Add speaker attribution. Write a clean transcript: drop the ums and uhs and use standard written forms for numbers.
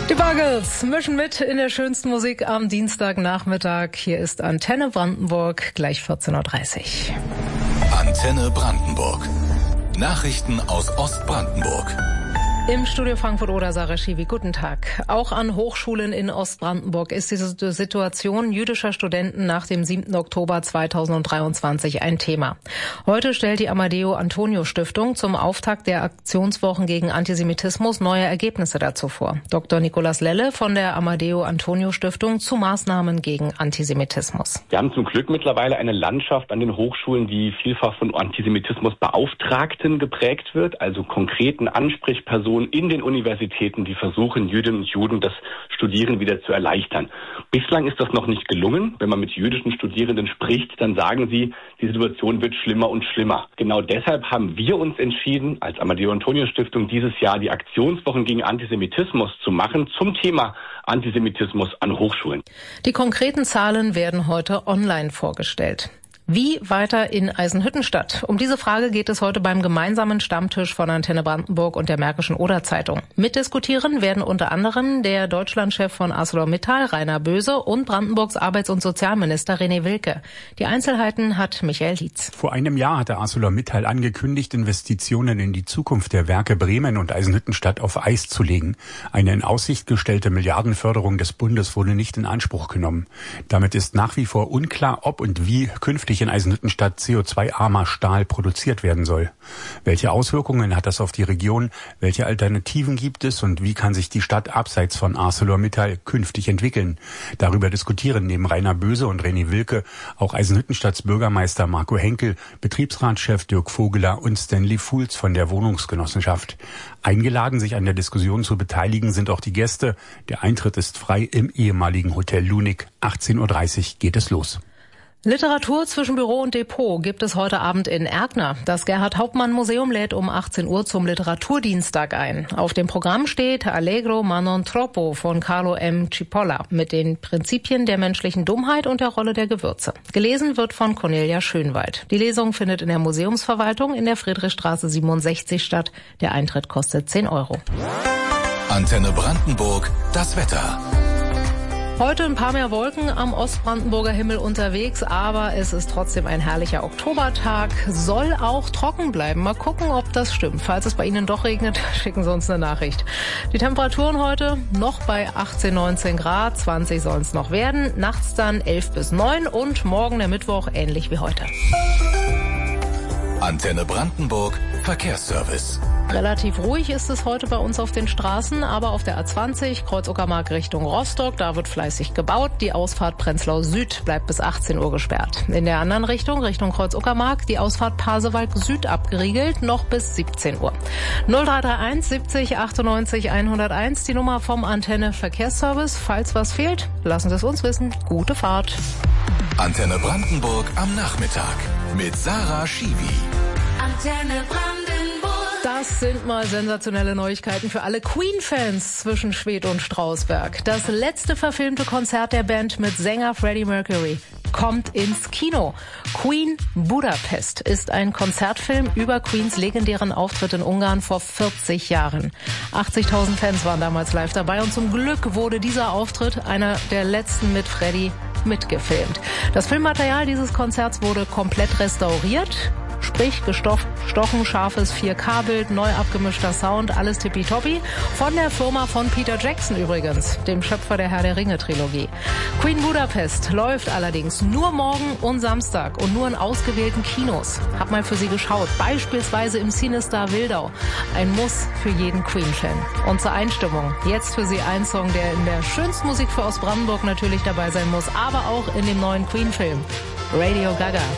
Speaker 1: Die Buggles mischen mit in der schönsten Musik am Dienstagnachmittag. Hier ist Antenne Brandenburg, gleich 14.30 Uhr.
Speaker 2: Antenne Brandenburg. Nachrichten aus Ostbrandenburg.
Speaker 1: Im Studio Frankfurt-Oder Sarah Schiwi, guten Tag. Auch an Hochschulen in Ostbrandenburg ist diese Situation jüdischer Studenten nach dem 7. Oktober 2023 ein Thema. Heute stellt die Amadeo-Antonio-Stiftung zum Auftakt der Aktionswochen gegen Antisemitismus neue Ergebnisse dazu vor. Dr. Nikolaus Lelle von der Amadeo-Antonio-Stiftung zu Maßnahmen gegen Antisemitismus.
Speaker 3: Wir haben zum Glück mittlerweile eine Landschaft an den Hochschulen, die vielfach von Antisemitismusbeauftragten geprägt wird, also konkreten Ansprechpersonen in den Universitäten, die versuchen, Jüdinnen und Juden das Studieren wieder zu erleichtern. Bislang ist das noch nicht gelungen. Wenn man mit jüdischen Studierenden spricht, dann sagen sie, die Situation wird schlimmer und schlimmer. Genau deshalb haben wir uns entschieden, als Amadeo-Antonio-Stiftung dieses Jahr die Aktionswochen gegen Antisemitismus zu machen zum Thema Antisemitismus an Hochschulen.
Speaker 1: Die konkreten Zahlen werden heute online vorgestellt. Wie weiter in Eisenhüttenstadt? Um diese Frage geht es heute beim gemeinsamen Stammtisch von Antenne Brandenburg und der Märkischen Oder-Zeitung. Mitdiskutieren werden unter anderem der Deutschlandchef von ArcelorMittal, Rainer Böse, und Brandenburgs Arbeits- und Sozialminister René Wilke. Die Einzelheiten hat Michael Lietz.
Speaker 4: Vor einem Jahr hatte ArcelorMittal angekündigt, Investitionen in die Zukunft der Werke Bremen und Eisenhüttenstadt auf Eis zu legen. Eine in Aussicht gestellte Milliardenförderung des Bundes wurde nicht in Anspruch genommen. Damit ist nach wie vor unklar, ob und wie künftig in Eisenhüttenstadt CO2-armer Stahl produziert werden soll. Welche Auswirkungen hat das auf die Region? Welche Alternativen gibt es? Und wie kann sich die Stadt abseits von ArcelorMittal künftig entwickeln? Darüber diskutieren neben Rainer Böse und René Wilke auch Eisenhüttenstadts Bürgermeister Marco Henkel, Betriebsratschef Dirk Vogeler und Stanley Fuhls von der Wohnungsgenossenschaft. Eingeladen, sich an der Diskussion zu beteiligen, sind auch die Gäste. Der Eintritt ist frei im ehemaligen Hotel Lunik. 18.30 Uhr geht es los.
Speaker 1: Literatur zwischen Büro und Depot gibt es heute Abend in Erkner. Das Gerhard-Hauptmann-Museum lädt um 18 Uhr zum Literaturdienstag ein. Auf dem Programm steht Allegro ma non troppo von Carlo M. Cipolla mit den Prinzipien der menschlichen Dummheit und der Rolle der Gewürze. Gelesen wird von Cornelia Schönwald. Die Lesung findet in der Museumsverwaltung in der Friedrichstraße 67 statt. Der Eintritt kostet 10 Euro.
Speaker 2: Antenne Brandenburg, das Wetter.
Speaker 1: Heute ein paar mehr Wolken am Ostbrandenburger Himmel unterwegs, aber es ist trotzdem ein herrlicher Oktobertag. Soll auch trocken bleiben. Mal gucken, ob das stimmt. Falls es bei Ihnen doch regnet, schicken Sie uns eine Nachricht. Die Temperaturen heute noch bei 18, 19 Grad, 20 sollen es noch werden. Nachts dann 11 bis 9 und morgen der Mittwoch ähnlich wie heute.
Speaker 2: Antenne Brandenburg, Verkehrsservice.
Speaker 1: Relativ ruhig ist es heute bei uns auf den Straßen, aber auf der A20 Kreuz-Uckermark Richtung Rostock, da wird fleißig gebaut. Die Ausfahrt Prenzlau Süd bleibt bis 18 Uhr gesperrt. In der anderen Richtung Kreuz-Uckermark, die Ausfahrt Pasewalk Süd abgeriegelt, noch bis 17 Uhr. 0331 70 98 101, die Nummer vom Antenne Verkehrsservice. Falls was fehlt, lassen Sie es uns wissen. Gute Fahrt.
Speaker 2: Antenne Brandenburg am Nachmittag mit Sarah Schiwi.
Speaker 5: Antenne Brandenburg.
Speaker 1: Das sind mal sensationelle Neuigkeiten für alle Queen-Fans zwischen Schwedt und Strausberg. Das letzte verfilmte Konzert der Band mit Sänger Freddie Mercury kommt ins Kino. Queen Budapest ist ein Konzertfilm über Queens legendären Auftritt in Ungarn vor 40 Jahren. 80.000 Fans waren damals live dabei und zum Glück wurde dieser Auftritt einer der letzten mit Freddie mitgefilmt. Das Filmmaterial dieses Konzerts wurde komplett restauriert. Sprich, gestochen, scharfes 4K-Bild, neu abgemischter Sound, alles tippitoppi. Von der Firma von Peter Jackson übrigens, dem Schöpfer der Herr der Ringe-Trilogie. Queen Budapest läuft allerdings nur morgen und Samstag und nur in ausgewählten Kinos. Hab mal für Sie geschaut, beispielsweise im Cinestar Wildau. Ein Muss für jeden Queen-Fan. Und zur Einstimmung, jetzt für Sie ein Song, der in der schönsten Musik für Ostbrandenburg natürlich dabei sein muss, aber auch in dem neuen Queen-Film. Radio Gaga.